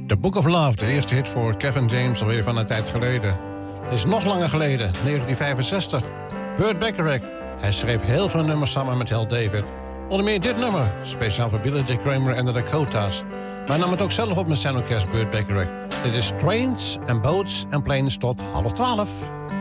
The Book of Love, de eerste hit voor Kevin James alweer van een tijd geleden. Het is nog langer geleden, 1965. Burt Bacharach. Hij schreef heel veel nummers samen met Hal David. Onder meer dit nummer, speciaal voor Billy J. Kramer en de Dakotas. Maar hij nam het ook zelf op met zijn orkest, Burt Bacharach. Dit is Trains and Boats and Planes tot 11:30.